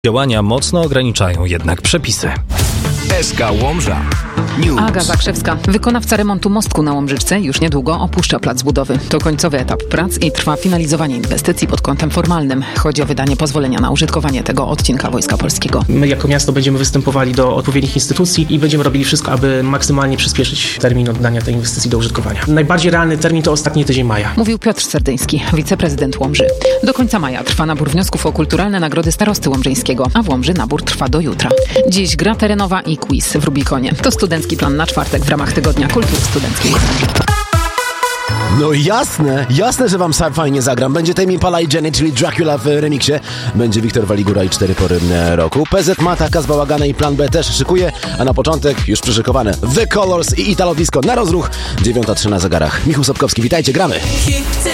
Działania mocno ograniczają jednak przepisy. SK Łomża News. Aga Zakrzewska. Wykonawca remontu mostku na Łomżyczce już niedługo opuszcza plac budowy. To końcowy etap prac i trwa finalizowanie inwestycji pod kątem formalnym. Chodzi o wydanie pozwolenia na użytkowanie tego odcinka Wojska Polskiego. My jako miasto będziemy występowali do odpowiednich instytucji i będziemy robili wszystko, aby maksymalnie przyspieszyć termin oddania tej inwestycji do użytkowania. Najbardziej realny termin to ostatni tydzień maja. Mówił Piotr Serdyński, wiceprezydent Łomży. Do końca maja trwa nabór wniosków o kulturalne nagrody starosty łomżyńskiego, a w Łomży nabór trwa do jutra. Dziś gra terenowa i quiz w Rubikonie. To studencki plan na czwartek w ramach Tygodnia Kultury Studenckiej. No jasne, że wam fajnie zagram. Będzie Tame Impala i Jenny, czyli Dracula w remiksie. Będzie Wiktor Waligura i 4 pory roku. PZ Mata, Kaz Bałagana i Plan B też szykuje. A na początek już przyszykowane The Colors i Italo Disco na rozruch. 9:03 na zegarach. Michał Sobkowski, witajcie, gramy.